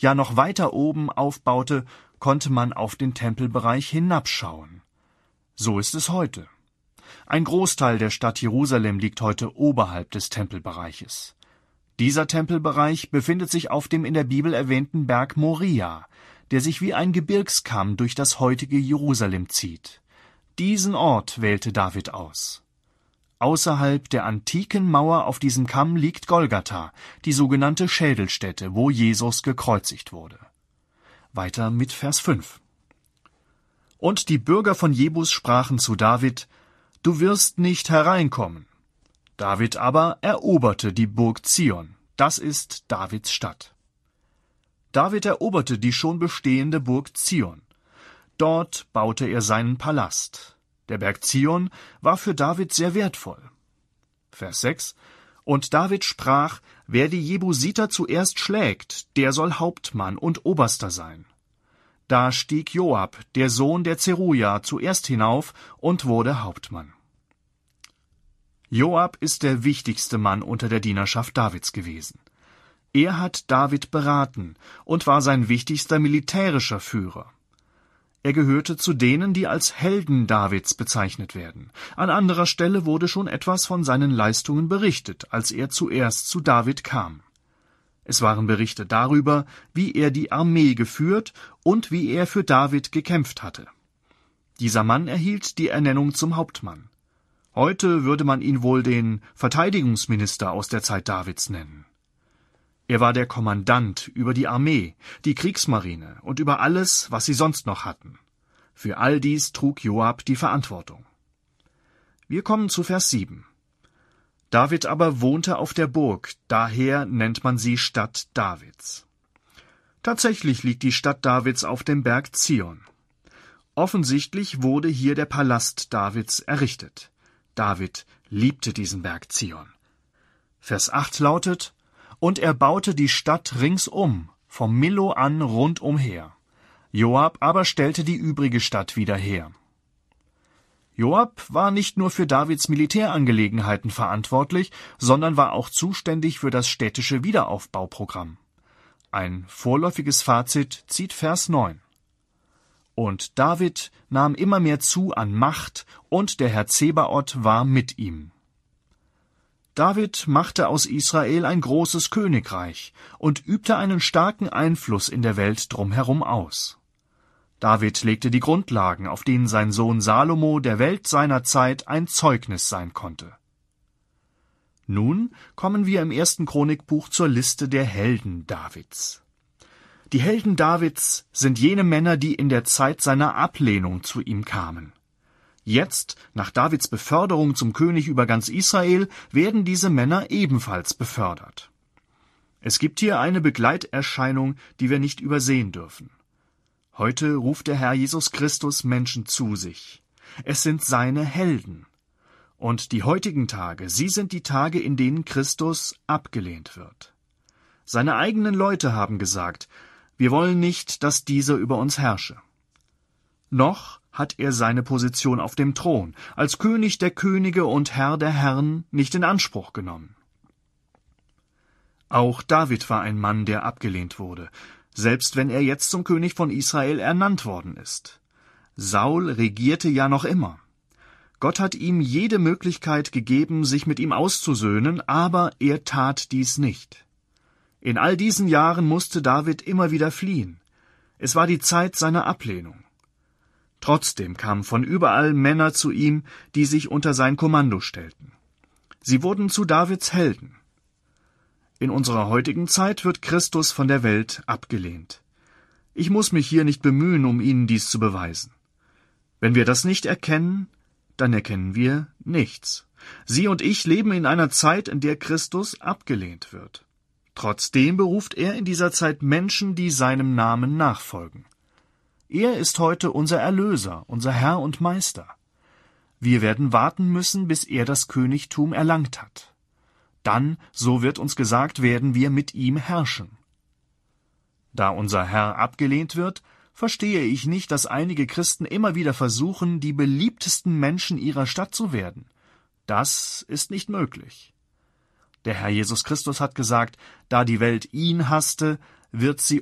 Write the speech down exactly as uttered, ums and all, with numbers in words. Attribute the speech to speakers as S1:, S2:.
S1: ja noch weiter oben aufbaute, konnte man auf den Tempelbereich hinabschauen. So ist es heute. Ein Großteil der Stadt Jerusalem liegt heute oberhalb des Tempelbereiches. Dieser Tempelbereich befindet sich auf dem in der Bibel erwähnten Berg Moria, der sich wie ein Gebirgskamm durch das heutige Jerusalem zieht. Diesen Ort wählte David aus. Außerhalb der antiken Mauer auf diesem Kamm liegt Golgatha, die sogenannte Schädelstätte, wo Jesus gekreuzigt wurde. Weiter mit Vers fünf. Und die Bürger von Jebus sprachen zu David: Du wirst nicht hereinkommen. David aber eroberte die Burg Zion. Das ist Davids Stadt. David eroberte die schon bestehende Burg Zion. Dort baute er seinen Palast. Der Berg Zion war für David sehr wertvoll. Vers sechs. Und David sprach: Wer die Jebusiter zuerst schlägt, der soll Hauptmann und Oberster sein. Da stieg Joab, der Sohn der Zeruja, zuerst hinauf und wurde Hauptmann. Joab ist der wichtigste Mann unter der Dienerschaft Davids gewesen. Er hat David beraten und war sein wichtigster militärischer Führer. Er gehörte zu denen, die als Helden Davids bezeichnet werden. An anderer Stelle wurde schon etwas von seinen Leistungen berichtet, als er zuerst zu David kam. Es waren Berichte darüber, wie er die Armee geführt und wie er für David gekämpft hatte. Dieser Mann erhielt die Ernennung zum Hauptmann. Heute würde man ihn wohl den Verteidigungsminister aus der Zeit Davids nennen. Er war der Kommandant über die Armee, die Kriegsmarine und über alles, was sie sonst noch hatten. Für all dies trug Joab die Verantwortung. Wir kommen zu Vers sieben. David aber wohnte auf der Burg, daher nennt man sie Stadt Davids. Tatsächlich liegt die Stadt Davids auf dem Berg Zion. Offensichtlich wurde hier der Palast Davids errichtet. David liebte diesen Berg Zion. Vers acht lautet: Und er baute die Stadt ringsum, vom Millo an rundumher. Joab aber stellte die übrige Stadt wieder her. Joab war nicht nur für Davids Militärangelegenheiten verantwortlich, sondern war auch zuständig für das städtische Wiederaufbauprogramm. Ein vorläufiges Fazit zieht Vers neun. Und David nahm immer mehr zu an Macht, und der Herr Zebaoth war mit ihm. David machte aus Israel ein großes Königreich und übte einen starken Einfluss in der Welt drumherum aus. David legte die Grundlagen, auf denen sein Sohn Salomo der Welt seiner Zeit ein Zeugnis sein konnte. Nun kommen wir im ersten Chronikbuch zur Liste der Helden Davids. Die Helden Davids sind jene Männer, die in der Zeit seiner Ablehnung zu ihm kamen. Jetzt, nach Davids Beförderung zum König über ganz Israel, werden diese Männer ebenfalls befördert. Es gibt hier eine Begleiterscheinung, die wir nicht übersehen dürfen. Heute ruft der Herr Jesus Christus Menschen zu sich. Es sind seine Helden. Und die heutigen Tage, sie sind die Tage, in denen Christus abgelehnt wird. Seine eigenen Leute haben gesagt: Wir wollen nicht, dass dieser über uns herrsche. Noch hat er seine Position auf dem Thron, als König der Könige und Herr der Herren, nicht in Anspruch genommen. Auch David war ein Mann, der abgelehnt wurde, selbst wenn er jetzt zum König von Israel ernannt worden ist. Saul regierte ja noch immer. Gott hat ihm jede Möglichkeit gegeben, sich mit ihm auszusöhnen, aber er tat dies nicht. In all diesen Jahren musste David immer wieder fliehen. Es war die Zeit seiner Ablehnung. Trotzdem kamen von überall Männer zu ihm, die sich unter sein Kommando stellten. Sie wurden zu Davids Helden. In unserer heutigen Zeit wird Christus von der Welt abgelehnt. Ich muss mich hier nicht bemühen, um Ihnen dies zu beweisen. Wenn wir das nicht erkennen, dann erkennen wir nichts. Sie und ich leben in einer Zeit, in der Christus abgelehnt wird. Trotzdem beruft er in dieser Zeit Menschen, die seinem Namen nachfolgen. Er ist heute unser Erlöser, unser Herr und Meister. Wir werden warten müssen, bis er das Königtum erlangt hat. Dann, so wird uns gesagt, werden wir mit ihm herrschen. Da unser Herr abgelehnt wird, verstehe ich nicht, dass einige Christen immer wieder versuchen, die beliebtesten Menschen ihrer Stadt zu werden. Das ist nicht möglich. Der Herr Jesus Christus hat gesagt, da die Welt ihn hasste, wird sie